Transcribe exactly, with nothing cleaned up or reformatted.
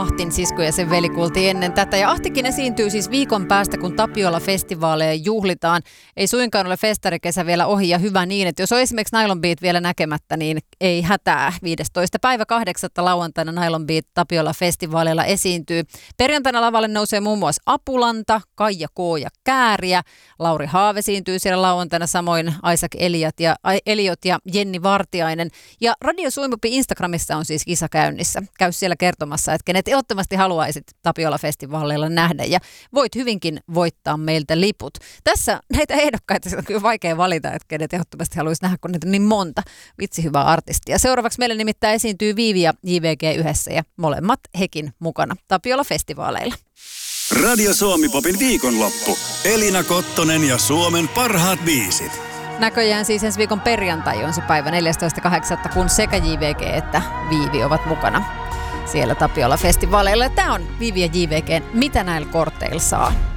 Ahtin sisko ja sen veli kuultiin ennen tätä. Ja Ahtikin esiintyy siis viikon päästä, kun Tapiola-festivaaleja juhlitaan. Ei suinkaan ole festarikesä vielä ohi ja hyvä niin, että jos on esimerkiksi Nylon Beat vielä näkemättä, niin ei hätää. viidestoista päivä kahdeksatta lauantaina Nylon Beat Tapiola-festivaaleilla esiintyy. Perjantaina lavalle nousee muun muassa Apulanta, Kaija K. ja Kääriä. Lauri Haave esiintyy siellä lauantaina, samoin Isaac Eliot ja, Eliot ja Jenni Vartiainen. Ja Radio Suimupi Instagramissa on siis kisa käynnissä. Käy siellä kertomassa, että kenet ehdottomasti haluaisit Tapiola-festivaaleilla nähdä. Ja voit hyvinkin voittaa meiltä liput. Tässä näitä ehdokkaita on kyllä vaikea valita, että kenet ehdottomasti haluaisi nähdä, kun niitä on niin monta. Vitsi hyvää artistia. Seuraavaksi meille nimittäin esiintyy Viivi ja J V G yhdessä ja molemmat hekin mukana Tapiola-festivaaleilla. Radio Suomi-popin viikonloppu. Elina Kottonen ja Suomen parhaat biisit. Näköjään siis ensi viikon perjantai on se päivä neljästoista kahdeksatta, kun sekä J V G että Viivi ovat mukana siellä Tapiola-festivaaleilla. Tämä on Viivi ja J V G. Mitä näillä korteilla saa?